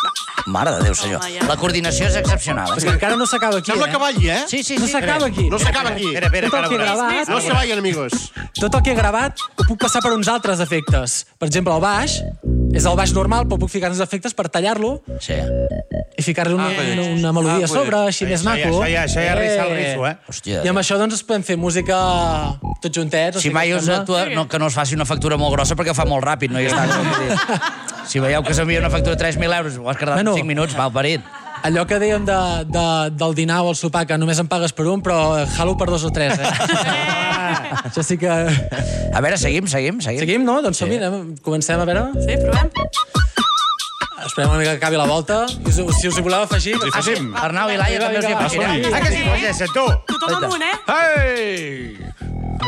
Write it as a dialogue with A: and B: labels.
A: Mare de Déu, senyor. La coordinació és excepcional.
B: És que encara no s'acaba aquí,
C: Sembla que balli, eh?
A: Sí.
B: No s'acaba aquí.
C: No s'acaba aquí.
B: Tot el que he gravat,
C: No se vayan, amigos.
B: tot el que he gravat ho puc passar per uns altres efectes. Per exemple, el baix és el baix normal, però puc ficar uns efectes per tallar-lo
A: Sí.
B: i ficar-li una melodia a sobre, així més maco.
D: Això ja risa el riso, eh?
A: Hòstia.
B: I amb això doncs podem fer música tots juntets.
A: Si mai us atua, no, que no us faci una factura molt grossa perquè fa molt ràpid, no hi està. Si veieu que s'envia una factura de 3.000 euros, ho has cardat en 5 minuts, mal parit.
B: Allò que dèiem del dinar o el sopar, que només em pagues per un, però jalo per 2 o 3, eh? Això sí que...
A: A veure, seguim.
B: Seguim, no? Doncs som-hi, comencem, a veure.
E: Sí, provem.
B: Esperem una mica que acabi la volta. I si us hi voleu afegir...
A: Arnau i Laia també us hi afegirem.
D: Ah, que sí, pues tu?
E: Tothom amb un, eh?
D: Hey!